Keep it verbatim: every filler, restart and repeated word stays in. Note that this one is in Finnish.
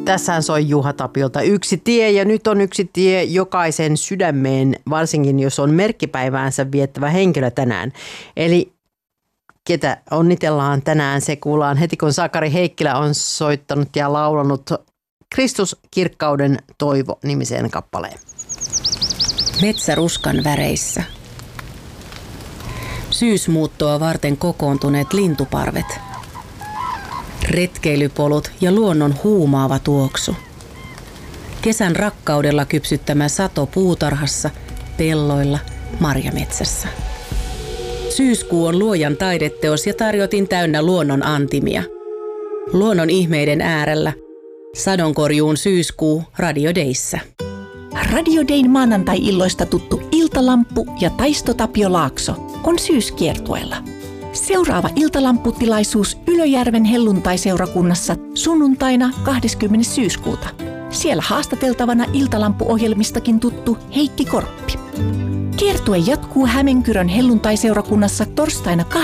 Tässähän soi Juha Tapiolta Yksi tie, ja nyt on yksi tie jokaisen sydämeen, varsinkin jos on merkkipäiväänsä viettävä henkilö tänään. Eli ketä onnitellaan tänään, se kuullaan heti, kun Sakari Heikkilä on soittanut ja laulanut Kristus kirkkauden toivo -nimiseen kappaleen. Metsäruskan väreissä. Syysmuuttoa varten kokoontuneet lintuparvet. Retkeilypolut ja luonnon huumaava tuoksu. Kesän rakkaudella kypsyttämä sato puutarhassa, pelloilla, marjametsässä. Syyskuu on luojan taideteos ja tarjotin täynnä luonnon antimia. Luonnon ihmeiden äärellä. Sadonkorjuun syyskuu Radio Dayssä. Radio Dayn maanantai-illoista tuttu Iltalamppu ja Taisto Tapio Laakso on syyskiertueella. Seuraava iltalamputilaisuus Ylöjärven helluntaiseurakunnassa sunnuntaina kahdeskymmenes syyskuuta. Siellä haastateltavana Iltalampu-ohjelmistakin tuttu Heikki Korppi. Kiertue jatkuu Hämeenkyrön helluntaiseurakunnassa torstaina